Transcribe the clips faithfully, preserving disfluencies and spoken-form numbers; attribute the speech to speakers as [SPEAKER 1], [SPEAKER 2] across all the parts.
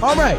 [SPEAKER 1] All right.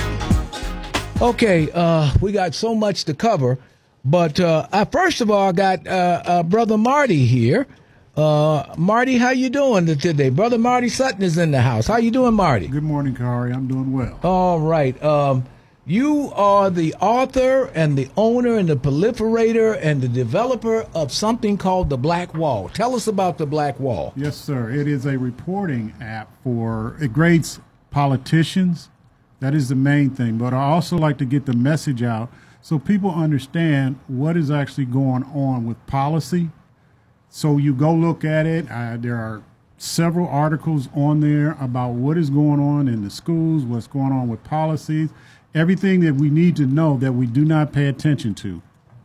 [SPEAKER 1] Okay, uh, we got so much to cover, but uh, I, first of all, I got uh, uh, Brother Marty here. Uh, Marty, how you doing today? Brother Marty Sutton is in the house. How you doing, Marty?
[SPEAKER 2] Good morning, Kari. I'm doing well.
[SPEAKER 1] All right. Um, you are the author and the owner and the proliferator and the developer of something called the Black Wall. Tell us about the Black Wall.
[SPEAKER 2] Yes, sir. It is a reporting app for, it grades politicians. That is the main thing. But I also like to get the message out so people understand what is actually going on with policy. So you go look at it. Uh, there are several articles on there about what is going on in the schools, what's going on with policies, everything that we need to know that we do not pay attention to.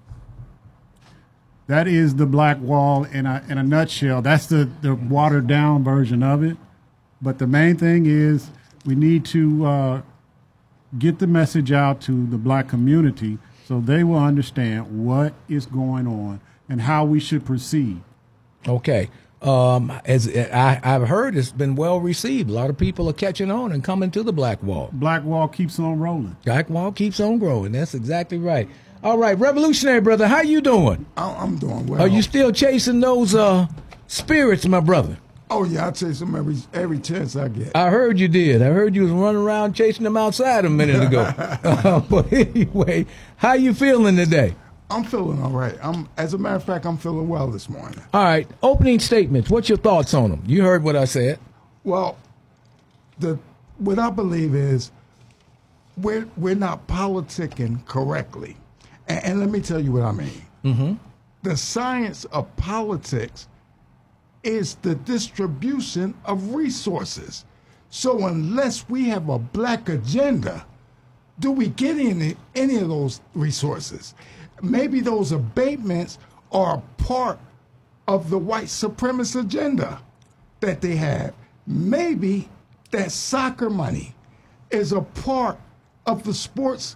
[SPEAKER 2] That is the Black Wall in a, in a nutshell. That's the, the watered down version of it. But the main thing is we need to uh, get the message out to the black community so they will understand what is going on and how we should proceed.
[SPEAKER 1] Okay. Um, as I, I've heard, it's been well received. A lot of people are catching on and coming to the Black Wall.
[SPEAKER 2] Black Wall keeps on rolling.
[SPEAKER 1] Black Wall keeps on growing. That's exactly right. All right, Revolutionary Brother, how you doing?
[SPEAKER 3] I'm doing well.
[SPEAKER 1] Are you still chasing those uh, spirits, my brother?
[SPEAKER 3] Oh, yeah, I chase them every every chance I get.
[SPEAKER 1] I heard you did. I heard you was running around chasing them outside a minute ago. uh, but anyway, how you feeling today?
[SPEAKER 3] I'm feeling all right. I'm, as a matter of fact, I'm feeling well this morning.
[SPEAKER 1] All right, opening statements. What's your thoughts on them? You heard what I said.
[SPEAKER 3] Well, the what I believe is we're we're not politicking correctly, and, and let me tell you what I mean.
[SPEAKER 1] Mm-hmm.
[SPEAKER 3] The science of politics is the distribution of resources. So unless we have a black agenda, do we get any, any of those resources? Maybe those abatements are a part of the white supremacist agenda that they have. Maybe that soccer money is a part of the sports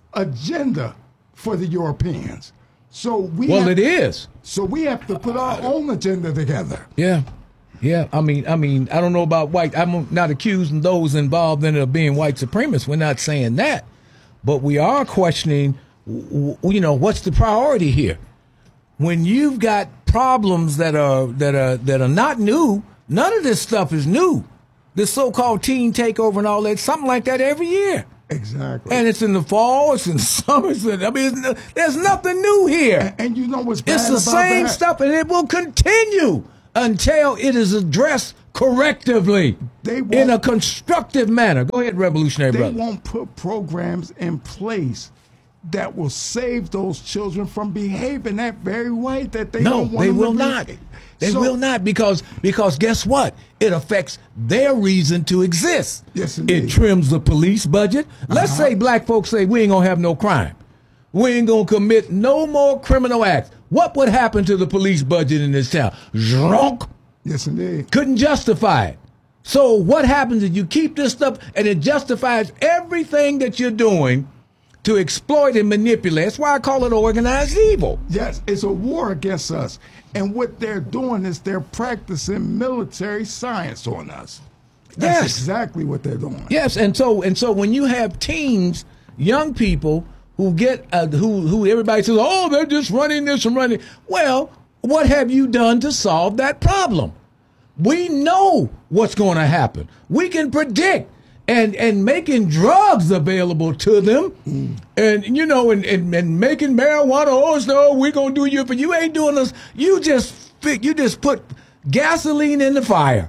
[SPEAKER 3] agenda for the Europeans. So we
[SPEAKER 1] well,
[SPEAKER 3] have,
[SPEAKER 1] it is.
[SPEAKER 3] So we have to put our own agenda together.
[SPEAKER 1] Yeah, yeah. I mean, I mean, I don't know about white. I'm not accusing those involved in it of being white supremacists. We're not saying that, but we are questioning. You know, what's the priority here? When you've got problems that are that are that are not new, none of this stuff is new. This so-called teen takeover and all that, something like that every year.
[SPEAKER 3] Exactly.
[SPEAKER 1] And it's in the fall, it's in the summer. It's in, I mean, it's, there's nothing new here.
[SPEAKER 3] And, and you know what's bad
[SPEAKER 1] It's the
[SPEAKER 3] about
[SPEAKER 1] same
[SPEAKER 3] that?
[SPEAKER 1] stuff, and it will continue until it is addressed correctively
[SPEAKER 3] They won't-
[SPEAKER 1] in a constructive manner. Go ahead, Revolutionary
[SPEAKER 3] They
[SPEAKER 1] Brother.
[SPEAKER 3] won't put programs in place that will save those children from behaving that very way that they
[SPEAKER 1] No,
[SPEAKER 3] don't want
[SPEAKER 1] they
[SPEAKER 3] them
[SPEAKER 1] will
[SPEAKER 3] to
[SPEAKER 1] not.
[SPEAKER 3] behave.
[SPEAKER 1] They
[SPEAKER 3] So-
[SPEAKER 1] will not because because guess what? It affects their reason to exist.
[SPEAKER 3] Yes,
[SPEAKER 1] It
[SPEAKER 3] indeed.
[SPEAKER 1] trims the police budget. Let's
[SPEAKER 3] Uh-huh.
[SPEAKER 1] say black folks say we ain't gonna have no crime. We ain't gonna commit no more criminal acts. What would happen to the police budget in this town? Zronk.
[SPEAKER 3] Yes, indeed.
[SPEAKER 1] Couldn't justify it. So what happens is you keep this stuff and it justifies everything that you're doing to exploit and manipulate. That's why I call it organized evil.
[SPEAKER 3] Yes, it's a war against us. And what they're doing is they're practicing military science on us. That's
[SPEAKER 1] Yes.
[SPEAKER 3] exactly what they're doing.
[SPEAKER 1] Yes, and so and so when you have teens, young people who get uh, who who everybody says, oh, they're just running this and running. Well, what have you done to solve that problem? We know what's going to happen. We can predict. And and making drugs available to them, mm. and you know, and, and, and making marijuana. Oh no, we're gonna do you, but you ain't doing this. You just you just put gasoline in the fire,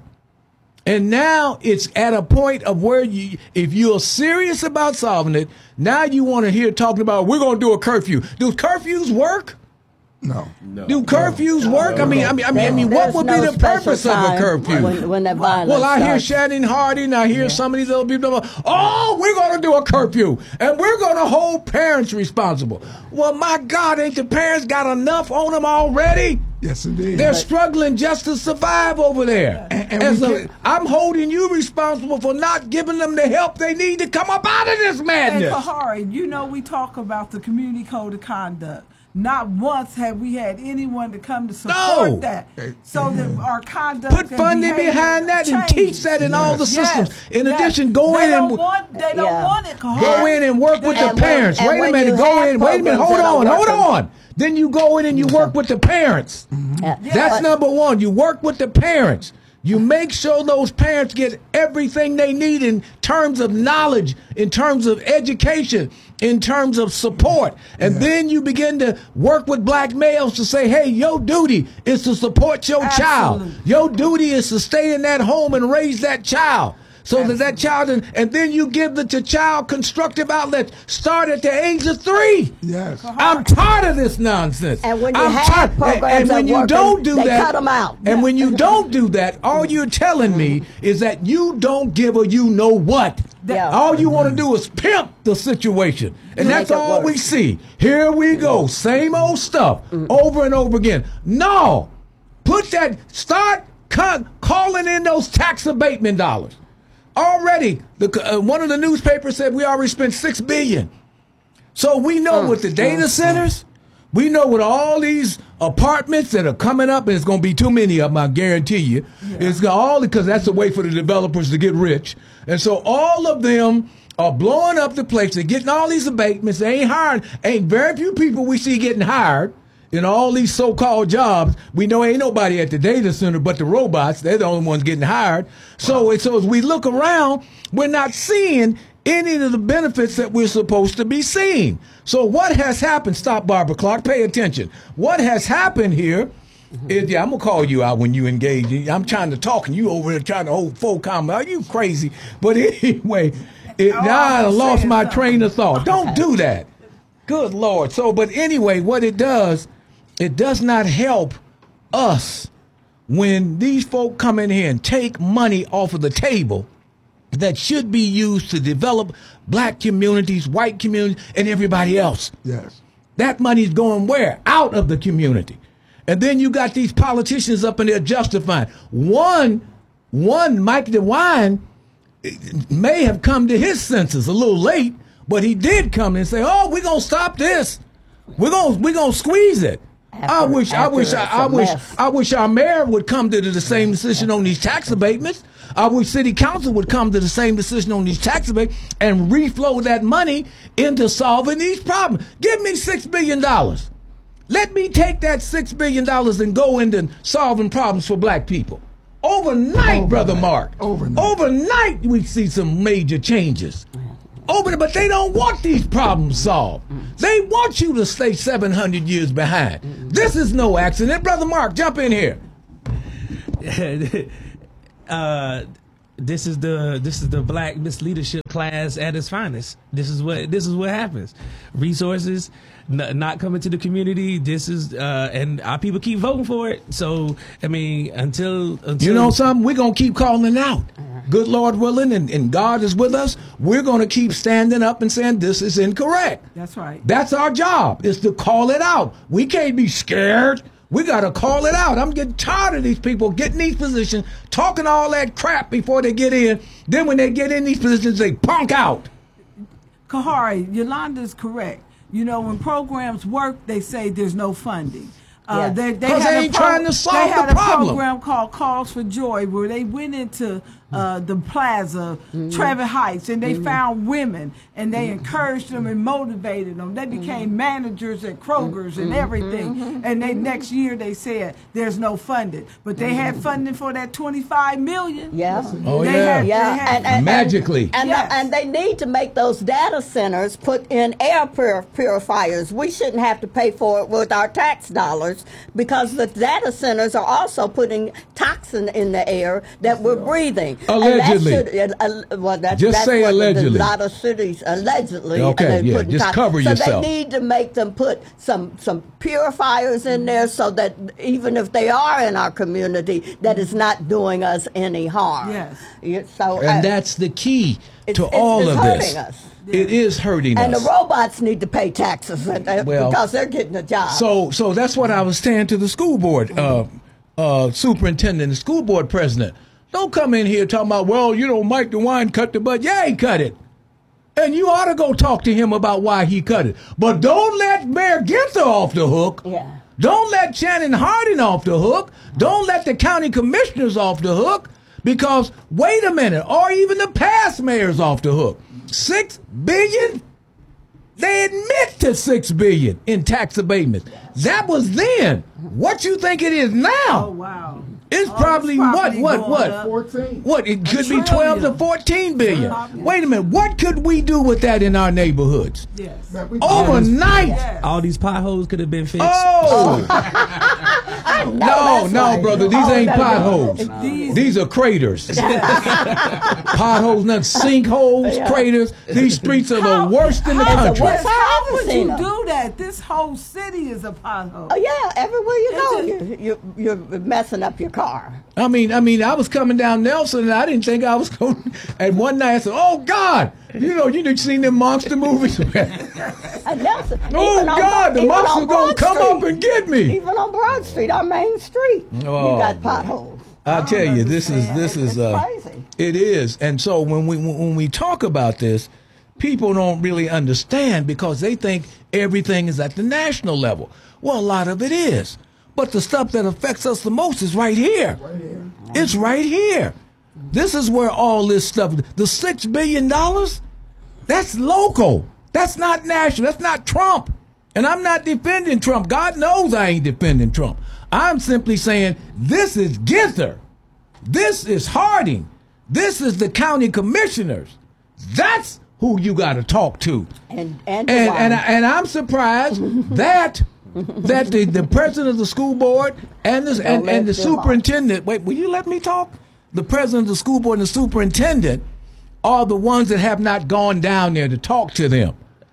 [SPEAKER 1] and now it's at a point of where you, if you're serious about solving it, now you want to hear talking about we're gonna do a curfew. Do curfews work?
[SPEAKER 3] No.
[SPEAKER 4] No.
[SPEAKER 1] Do curfews
[SPEAKER 3] No.
[SPEAKER 1] work?
[SPEAKER 3] No.
[SPEAKER 1] I mean, I mean, I mean, I mean, what
[SPEAKER 5] There's
[SPEAKER 1] would
[SPEAKER 5] no
[SPEAKER 1] be the purpose of
[SPEAKER 5] special
[SPEAKER 1] a curfew?
[SPEAKER 5] time When, when that violence
[SPEAKER 1] Well, I hear
[SPEAKER 5] starts.
[SPEAKER 1] Shannon Hardy, and I hear
[SPEAKER 5] Yeah.
[SPEAKER 1] some of these other people. Oh, we're going to do a curfew, and we're going to hold parents responsible. Well, my God, ain't the parents got enough on them already?
[SPEAKER 3] Yes, indeed.
[SPEAKER 1] They're struggling just to survive over there.
[SPEAKER 3] And- and
[SPEAKER 1] As
[SPEAKER 3] we
[SPEAKER 1] a-
[SPEAKER 3] can't-
[SPEAKER 1] I'm holding you responsible for not giving them the help they need to come up out of this
[SPEAKER 6] And
[SPEAKER 1] madness.
[SPEAKER 6] Kahari, you know we talk about the community code of conduct.
[SPEAKER 4] not once have we had anyone to come to support
[SPEAKER 1] No.
[SPEAKER 4] that. So that our conduct
[SPEAKER 1] Put
[SPEAKER 4] and
[SPEAKER 1] funding
[SPEAKER 4] behavior
[SPEAKER 1] behind that and
[SPEAKER 4] changes.
[SPEAKER 1] teach that in all the
[SPEAKER 4] Yes.
[SPEAKER 1] systems. In
[SPEAKER 4] Yes.
[SPEAKER 1] addition, go
[SPEAKER 4] they
[SPEAKER 1] in
[SPEAKER 4] don't
[SPEAKER 1] and
[SPEAKER 4] want, they don't
[SPEAKER 5] Yeah.
[SPEAKER 4] want it. Kahar.
[SPEAKER 1] go in and work with the
[SPEAKER 5] And when-
[SPEAKER 1] parents.
[SPEAKER 5] and
[SPEAKER 1] Wait a
[SPEAKER 5] when
[SPEAKER 1] minute,
[SPEAKER 5] you
[SPEAKER 1] go
[SPEAKER 5] have
[SPEAKER 1] in. Wait a minute,
[SPEAKER 5] programs
[SPEAKER 1] hold
[SPEAKER 5] that are
[SPEAKER 1] on, hold
[SPEAKER 5] working-
[SPEAKER 1] on. Then you go in and you work with the parents.
[SPEAKER 5] Yeah.
[SPEAKER 1] That's
[SPEAKER 5] But-
[SPEAKER 1] number one. You work with the parents. You make sure those parents get everything they need in terms of knowledge, in terms of education, in terms of support. And then you begin to work with black males to say, hey, your duty is to support your child.
[SPEAKER 4] Absolutely.
[SPEAKER 1] Your duty is to stay in that home and raise that child. So that that child, and, and then you give the, the child constructive outlet. Start at the age of three.
[SPEAKER 3] Yes.
[SPEAKER 1] I'm tired of this nonsense.
[SPEAKER 5] And when you
[SPEAKER 1] I'm
[SPEAKER 5] have
[SPEAKER 1] tired-
[SPEAKER 5] programs
[SPEAKER 1] and, and when
[SPEAKER 5] that
[SPEAKER 1] you
[SPEAKER 5] work,
[SPEAKER 1] don't do
[SPEAKER 5] they
[SPEAKER 1] that,
[SPEAKER 5] cut 'em out.
[SPEAKER 1] and when you don't do that, all you're telling me is that you don't give a you know what.
[SPEAKER 5] Yeah.
[SPEAKER 1] All you want to do is pimp the situation, and
[SPEAKER 5] Make
[SPEAKER 1] that's
[SPEAKER 5] it
[SPEAKER 1] all we
[SPEAKER 5] worse.
[SPEAKER 1] see. Here we go, same old stuff over and over again. No, put that. Start ca- calling in those tax abatement dollars. Already, the uh, one of the newspapers said we already spent six billion. So we know with the data centers, we know with all these apartments that are coming up, and it's going to be too many of them, I guarantee you. It's gonna, all because that's a way for the developers to get rich. And so all of them are blowing up the place. They're getting all these abatements. They ain't hiring. Ain't very few people we see getting hired in all these so-called jobs. We know ain't nobody at the data center but the robots. They're the only ones getting hired. So, so as we look around, we're not seeing any of the benefits that we're supposed to be seeing. So what has happened? Stop, Barbara Clark. Pay attention. What has happened here is, yeah, I'm going to call you out when you engage. I'm trying to talk, and you over there trying to hold full comment. Are you crazy? But anyway, it,
[SPEAKER 4] Oh,
[SPEAKER 1] now I
[SPEAKER 4] I'm just
[SPEAKER 1] lost
[SPEAKER 4] saying
[SPEAKER 1] my
[SPEAKER 4] something.
[SPEAKER 1] train of thought. Don't do that. Good Lord. So, but anyway, what it does, it does not help us when these folk come in here and take money off of the table that should be used to develop black communities, white communities, and everybody else.
[SPEAKER 3] Yes.
[SPEAKER 1] That money's going where? Out of the community. And then you got these politicians up in there justifying. One, one, Mike DeWine may have come to his senses a little late, but he did come and say, "Oh, we're gonna stop this. We're gonna we're gonna squeeze it." I
[SPEAKER 5] After-
[SPEAKER 1] wish I
[SPEAKER 5] after
[SPEAKER 1] wish I,
[SPEAKER 5] it's
[SPEAKER 1] I
[SPEAKER 5] a
[SPEAKER 1] wish
[SPEAKER 5] mess.
[SPEAKER 1] I wish our mayor would come to the same decision on these tax abatements. I wish city council would come to the same decision on these tax abatements and reflow that money into solving these problems. Give me six billion dollars. Let me take that six billion dollars and go into solving problems for black people. Overnight, Brother Mark.
[SPEAKER 3] Overnight.
[SPEAKER 1] Overnight, we see some major changes. Over, but they don't want these problems solved. They want you to stay seven hundred years behind. This is no accident. Brother Mark, jump in here.
[SPEAKER 6] uh, this is the this is the black misleadership class at its finest. This is what this is what happens. Resources n- not coming to the community. This is uh, and our people keep voting for it. So I mean, until until
[SPEAKER 1] You know something? We're going to keep calling it out. Good Lord willing, and, and God is with us. We're going to keep standing up and saying this is incorrect.
[SPEAKER 4] That's right.
[SPEAKER 1] That's our job, is to call it out. We can't be scared. We got to call it out. I'm getting tired of these people getting these positions, talking all that crap before they get in. Then when they get in these positions, they punk out.
[SPEAKER 4] Kahari, Yolanda's correct. You know, when programs work, they say there's no funding. Uh,
[SPEAKER 5] Yeah.
[SPEAKER 4] they, they
[SPEAKER 1] 'Cause
[SPEAKER 4] had
[SPEAKER 1] they
[SPEAKER 4] a
[SPEAKER 1] ain't trying to solve
[SPEAKER 4] they had
[SPEAKER 1] the
[SPEAKER 4] a
[SPEAKER 1] problem.
[SPEAKER 4] program called Cause for Joy where they went into uh, the plaza,
[SPEAKER 1] Mm-hmm.
[SPEAKER 4] Trevor Heights, and they found women and they encouraged them and motivated them. They became
[SPEAKER 1] Mm-hmm.
[SPEAKER 4] managers at Kroger's and everything. And they next year they said there's no funding, but they had funding for that twenty-five million.
[SPEAKER 5] Yeah.
[SPEAKER 1] Oh,
[SPEAKER 4] They
[SPEAKER 1] yeah.
[SPEAKER 4] had-
[SPEAKER 5] Yeah,
[SPEAKER 4] they had-
[SPEAKER 5] and, and
[SPEAKER 1] Magically.
[SPEAKER 5] and,
[SPEAKER 4] Yes.
[SPEAKER 5] and they need to make those data centers put in air pur- purifiers. We shouldn't have to pay for it with our tax dollars because the data centers are also putting toxin in the air that we're breathing. And that
[SPEAKER 1] Allegedly.
[SPEAKER 5] should- uh, uh, well, that's,
[SPEAKER 1] Just
[SPEAKER 5] that's
[SPEAKER 1] say
[SPEAKER 5] what
[SPEAKER 1] allegedly.
[SPEAKER 5] A lot of cities allegedly.
[SPEAKER 1] Okay,
[SPEAKER 5] they're
[SPEAKER 1] yeah,
[SPEAKER 5] putting
[SPEAKER 1] just
[SPEAKER 5] tox-
[SPEAKER 1] cover
[SPEAKER 5] so
[SPEAKER 1] yourself.
[SPEAKER 5] they need to make them put some some purifiers in there so that even if they are in our community, that is not doing us any harm.
[SPEAKER 4] Yes.
[SPEAKER 5] Yeah, so
[SPEAKER 1] And
[SPEAKER 5] uh,
[SPEAKER 1] that's the key
[SPEAKER 5] It's-
[SPEAKER 1] to
[SPEAKER 5] it's-
[SPEAKER 1] all
[SPEAKER 5] it's
[SPEAKER 1] of
[SPEAKER 5] hurting
[SPEAKER 1] this.
[SPEAKER 5] us.
[SPEAKER 1] It is hurting
[SPEAKER 5] and
[SPEAKER 1] us.
[SPEAKER 5] the robots need to pay taxes uh,
[SPEAKER 1] Well,
[SPEAKER 5] because they're getting a job.
[SPEAKER 1] So, so that's what I was saying to the school board uh, uh, superintendent, the school board president. Don't come in here talking about, well, you know, Mike DeWine cut the budget. Yeah, he cut it. And you ought to go talk to him about why he cut it. But don't let Mayor Ginther off the hook.
[SPEAKER 5] Yeah.
[SPEAKER 1] Don't let Shannon Harding off the hook. Don't let the county commissioners off the hook. Because, wait a minute, or even the past mayors off the hook. Six billion? They admit to six billion in tax abatement. That was then. What you think it is now?
[SPEAKER 4] Oh, wow.
[SPEAKER 1] It's
[SPEAKER 4] All
[SPEAKER 1] probably
[SPEAKER 4] this
[SPEAKER 1] what,
[SPEAKER 4] property
[SPEAKER 1] what,
[SPEAKER 4] going
[SPEAKER 1] what?
[SPEAKER 4] up.
[SPEAKER 3] fourteen.
[SPEAKER 1] What? It could be
[SPEAKER 4] trillion.
[SPEAKER 1] twelve to fourteen billion. Wait a minute. What could we do with that in our neighborhoods?
[SPEAKER 4] Yes.
[SPEAKER 3] Man, we-
[SPEAKER 1] Overnight.
[SPEAKER 4] Yes.
[SPEAKER 6] All these potholes could have been fixed.
[SPEAKER 1] Oh. no,
[SPEAKER 5] that's
[SPEAKER 1] no,
[SPEAKER 5] right.
[SPEAKER 1] brother. These
[SPEAKER 5] Oh,
[SPEAKER 1] ain't
[SPEAKER 5] no, no.
[SPEAKER 1] potholes.
[SPEAKER 4] These-
[SPEAKER 1] These are craters. Potholes, not sinkholes,
[SPEAKER 5] Yeah.
[SPEAKER 1] craters. These streets are
[SPEAKER 4] How-
[SPEAKER 1] the worst in the
[SPEAKER 4] how-
[SPEAKER 1] country.
[SPEAKER 5] worst.
[SPEAKER 4] How
[SPEAKER 5] I've
[SPEAKER 4] would
[SPEAKER 5] seen
[SPEAKER 4] you
[SPEAKER 5] them.
[SPEAKER 4] do that? This whole city is a pothole.
[SPEAKER 5] Oh yeah, everywhere you go,
[SPEAKER 4] It's
[SPEAKER 5] you, you, you're messing up your car.
[SPEAKER 1] I mean, I mean, I was coming down Nelson, and I didn't think I was going. And one night I said, "Oh God, you know, you done seen them monster movies?
[SPEAKER 5] And Nelson,
[SPEAKER 1] oh
[SPEAKER 5] even on
[SPEAKER 1] God, the
[SPEAKER 5] Broad- even
[SPEAKER 1] monster's
[SPEAKER 5] on
[SPEAKER 1] gonna
[SPEAKER 5] Broad
[SPEAKER 1] come
[SPEAKER 5] Street.
[SPEAKER 1] up and get me."
[SPEAKER 5] Even on Broad Street, our main street,
[SPEAKER 1] Oh.
[SPEAKER 5] you got potholes.
[SPEAKER 1] I'll tell you, this is
[SPEAKER 4] understand.
[SPEAKER 1] this is
[SPEAKER 5] It's
[SPEAKER 1] uh,
[SPEAKER 5] crazy.
[SPEAKER 1] it is, and so when we when we talk about this, people don't really understand because they think everything is at the national level. Well, a lot of it is, but the stuff that affects us the most is right here.
[SPEAKER 3] Right here.
[SPEAKER 1] It's right here. This is where all this stuff, the six billion dollars, that's local. That's not national. That's not Trump. And I'm not defending Trump. God knows I ain't defending Trump. I'm simply saying this is Ginther. This is Harding. This is the county commissioners. That's who you got to talk to.
[SPEAKER 5] And and
[SPEAKER 1] And
[SPEAKER 5] Dwight.
[SPEAKER 1] and, I- and I'm surprised that that the, the president of the school board and the and,
[SPEAKER 5] let
[SPEAKER 1] and the
[SPEAKER 5] them off.
[SPEAKER 1] superintendent. Wait, will you let me talk? The president of the school board and the superintendent are the ones that have not gone down there to talk to them.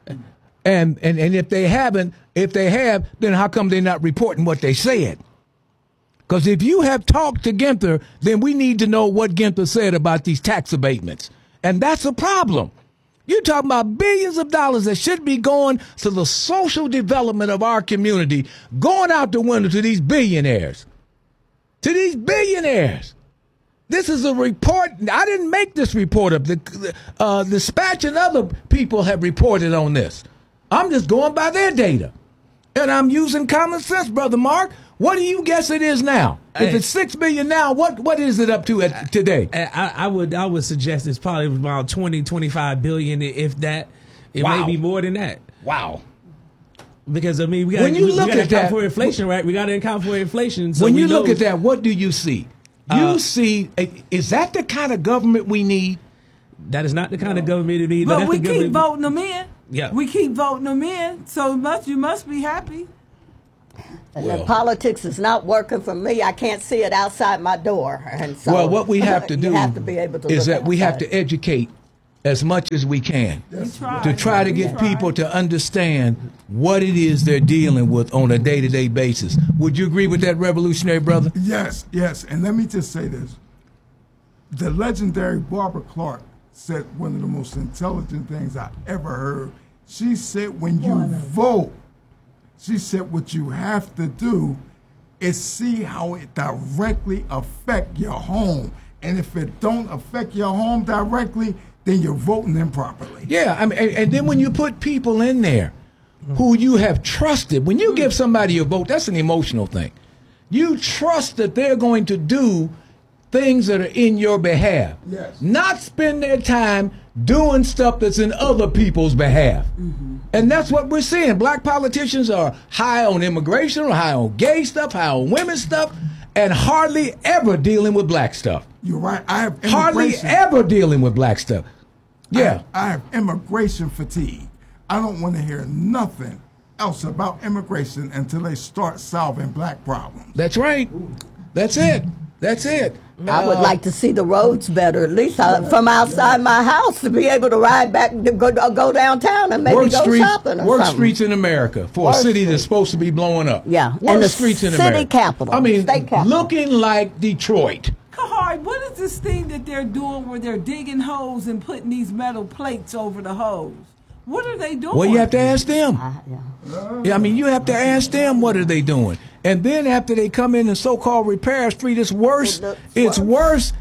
[SPEAKER 1] And and and if they haven't, if they have, then how come they're not reporting what they said? Because if you have talked to Ginther, then we need to know what Ginther said about these tax abatements. And that's a problem. You're talking about billions of dollars that should be going to the social development of our community, going out the window to these billionaires. To these billionaires. This is a report. I didn't make this report up. The uh, Dispatch and other people have reported on this. I'm just going by their data. And I'm using common sense, Brother Mark. What do you guess it is now? If
[SPEAKER 6] Hey.
[SPEAKER 1] it's six billion now, what what is it up to at, today?
[SPEAKER 6] I, I would I would suggest it's probably around twenty, twenty-five billion, if that. It
[SPEAKER 1] Wow.
[SPEAKER 6] may be more than that.
[SPEAKER 1] Wow.
[SPEAKER 6] Because I mean, we got
[SPEAKER 1] When you
[SPEAKER 6] we,
[SPEAKER 1] look
[SPEAKER 6] we gotta
[SPEAKER 1] at
[SPEAKER 6] account
[SPEAKER 1] that-
[SPEAKER 6] for inflation, right? We got to account for inflation. So
[SPEAKER 1] when
[SPEAKER 6] we
[SPEAKER 1] you look
[SPEAKER 6] know-
[SPEAKER 1] at that, what do you see? You
[SPEAKER 6] Uh,
[SPEAKER 1] see, eh, is that the kind of government we need?
[SPEAKER 6] that is not the kind of government we need.
[SPEAKER 4] But
[SPEAKER 6] that's
[SPEAKER 4] we
[SPEAKER 6] the
[SPEAKER 4] keep
[SPEAKER 6] government-
[SPEAKER 4] voting them in.
[SPEAKER 6] Yeah.
[SPEAKER 4] We keep voting them in. So must you must be happy.
[SPEAKER 5] And
[SPEAKER 1] Well.
[SPEAKER 5] the politics is not working for me. I can't see it outside my door. And so
[SPEAKER 1] Well, what we have to do
[SPEAKER 5] you have to be able to
[SPEAKER 1] is
[SPEAKER 5] look
[SPEAKER 1] that we have
[SPEAKER 5] outside.
[SPEAKER 1] to educate as much as we can
[SPEAKER 4] We try.
[SPEAKER 1] to try to
[SPEAKER 4] We
[SPEAKER 1] get
[SPEAKER 4] try.
[SPEAKER 1] people to understand what it is they're dealing with on a day-to-day basis. Would you agree with that, revolutionary brother?
[SPEAKER 3] Yes, yes. And let me just say this. The legendary Barbara Clark said one of the most intelligent things I ever heard. She said, when you vote, she said what you have to do is see how it directly affect your home. And if it don't affect your home directly, then you're voting improperly.
[SPEAKER 1] Yeah, I mean, and, and then when you put people in there who you have trusted, when you give somebody a vote, that's an emotional thing. You trust that they're going to do things that are in your behalf,
[SPEAKER 3] Yes.
[SPEAKER 1] not spend their time doing stuff that's in other people's behalf. And that's what we're seeing. Black politicians are high on immigration, or high on gay stuff, high on women's stuff, and hardly ever dealing with black stuff.
[SPEAKER 3] You're right. I have
[SPEAKER 1] Hardly
[SPEAKER 3] immigration-
[SPEAKER 1] ever dealing with black stuff. Yeah.
[SPEAKER 3] I, I have immigration fatigue. I don't want to hear nothing else about immigration until they start solving black problems.
[SPEAKER 1] That's right. That's it. That's it.
[SPEAKER 5] I would
[SPEAKER 1] Uh,
[SPEAKER 5] like to see the roads better, at least uh, from outside my house, to be able to ride back, to go, uh, go downtown and maybe
[SPEAKER 1] worst
[SPEAKER 5] go
[SPEAKER 1] streets,
[SPEAKER 5] shopping or
[SPEAKER 1] worst
[SPEAKER 5] something.
[SPEAKER 1] streets in America for
[SPEAKER 5] Worst
[SPEAKER 1] a city that's
[SPEAKER 5] streets.
[SPEAKER 1] supposed to be blowing up.
[SPEAKER 5] Yeah,
[SPEAKER 1] worst
[SPEAKER 5] and the
[SPEAKER 1] streets in
[SPEAKER 5] city
[SPEAKER 1] America.
[SPEAKER 5] capital,
[SPEAKER 1] I mean,
[SPEAKER 5] state capital.
[SPEAKER 1] looking like Detroit.
[SPEAKER 4] Kahar, what is this thing that they're doing where they're digging holes and putting these metal plates over the holes? What are they doing?
[SPEAKER 1] Well, you have to ask them.
[SPEAKER 5] Uh, yeah.
[SPEAKER 1] Yeah, I mean, you have to ask them what are they doing. And then after they come in and so-called repair a street, it's worse.
[SPEAKER 5] It looks
[SPEAKER 1] It's
[SPEAKER 5] worse.
[SPEAKER 1] worse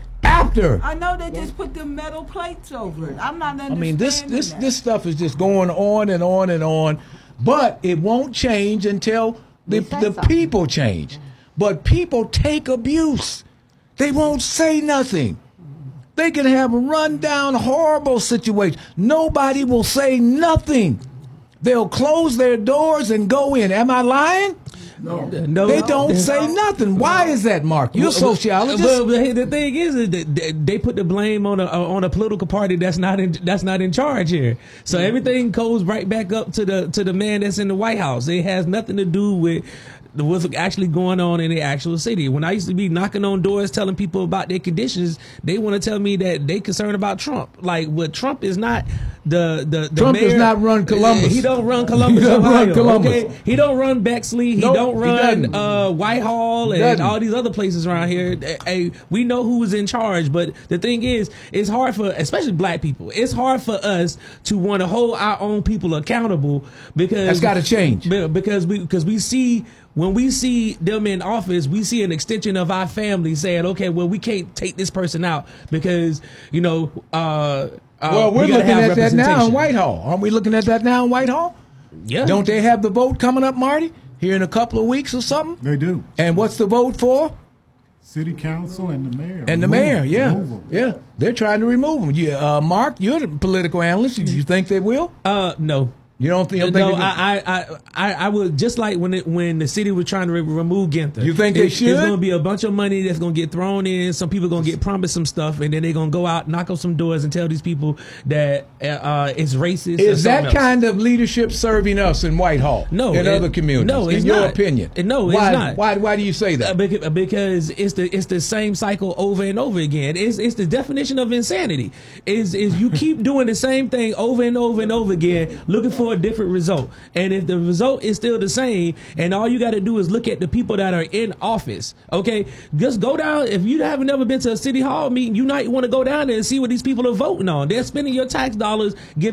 [SPEAKER 1] after.
[SPEAKER 4] I know they just put the metal plates over it. I'm not
[SPEAKER 1] I
[SPEAKER 4] understanding
[SPEAKER 1] mean, this this
[SPEAKER 4] that.
[SPEAKER 1] this stuff is just going on and on and on, but it won't change until the
[SPEAKER 5] We say
[SPEAKER 1] the
[SPEAKER 5] something.
[SPEAKER 1] people change. But people take abuse. They won't say nothing. They can have a rundown, horrible situation. Nobody will say nothing. They'll close their doors and go in. Am I lying?
[SPEAKER 3] No.
[SPEAKER 6] No,
[SPEAKER 1] They don't say nothing. Why is that, Mark? You're a sociologist.
[SPEAKER 6] Well, well, the thing is, is that they- they put the blame on a on a political party that's not in, that's not in charge here. So everything goes right back up to the to the man that's in the White House. It has nothing to do with what's actually going on in the actual city. When I used to be knocking on doors telling people about their conditions, they want to tell me that they concerned about Trump. Like, what Trump is not the the, the
[SPEAKER 1] Trump does
[SPEAKER 6] mayor-
[SPEAKER 1] not run Columbus.
[SPEAKER 6] He don't run Columbus,
[SPEAKER 1] He don't
[SPEAKER 6] Ohio.
[SPEAKER 1] run Columbus.
[SPEAKER 6] Okay? He don't run Bexley. He
[SPEAKER 1] Nope,
[SPEAKER 6] don't
[SPEAKER 1] he
[SPEAKER 6] run
[SPEAKER 1] doesn't.
[SPEAKER 6] uh, Whitehall and
[SPEAKER 1] Doesn't.
[SPEAKER 6] all these other places around here. Hey, we know who is in charge, but the thing is, it's hard for, especially black people, it's hard for us to want to hold our own people accountable because
[SPEAKER 1] That's gotta change.
[SPEAKER 6] be- Because we because we see. When we see them in office, we see an extension of our family saying, okay, well, we can't take this person out because, you know, uh, uh,
[SPEAKER 1] Well, we're
[SPEAKER 6] we gotta
[SPEAKER 1] looking
[SPEAKER 6] have
[SPEAKER 1] at that now in
[SPEAKER 6] representation.
[SPEAKER 1] Whitehall. Aren't we looking at that now in Whitehall?
[SPEAKER 6] Yeah.
[SPEAKER 1] Don't they have the vote coming up, Marty? Here in a couple of weeks or something?
[SPEAKER 2] They do.
[SPEAKER 1] And what's the vote for?
[SPEAKER 2] City council and the mayor.
[SPEAKER 1] And the
[SPEAKER 2] Remove-
[SPEAKER 1] mayor, yeah.
[SPEAKER 2] remove them.
[SPEAKER 1] Yeah. They're trying to remove them. You, uh, Mark, you're the political analyst. You think they will?
[SPEAKER 6] Uh, no.
[SPEAKER 1] You don't think, you don't
[SPEAKER 6] No,
[SPEAKER 1] think they-
[SPEAKER 6] I, I, I, I would just like when it, when the city was trying to re- remove Ginther.
[SPEAKER 1] You think they
[SPEAKER 6] It-
[SPEAKER 1] should?
[SPEAKER 6] There's going to be a bunch of money that's going to get thrown in. Some people going to get promised some stuff, and then they're going to go out, knock on some doors, and tell these people that uh, it's racist. or
[SPEAKER 1] Is that
[SPEAKER 6] something else.
[SPEAKER 1] kind of leadership serving us in Whitehall?
[SPEAKER 6] No,
[SPEAKER 1] in
[SPEAKER 6] it-
[SPEAKER 1] other communities?
[SPEAKER 6] no, it's
[SPEAKER 1] in your
[SPEAKER 6] not.
[SPEAKER 1] opinion?
[SPEAKER 6] No, it's
[SPEAKER 1] why,
[SPEAKER 6] not.
[SPEAKER 1] Why? Why do you say
[SPEAKER 6] Uh,
[SPEAKER 1] that?
[SPEAKER 6] beca- because it's the it's the same cycle over and over again. It's it's the definition of insanity. Is is you keep doing the same thing over and over and over again, looking for a different result. And if the result is still the same, and all you got to do is look at the people that are in office, okay, just go down. If you haven't never been to a city hall meeting, you might want to go down there and see what these people are voting on. They're spending your tax dollars, giving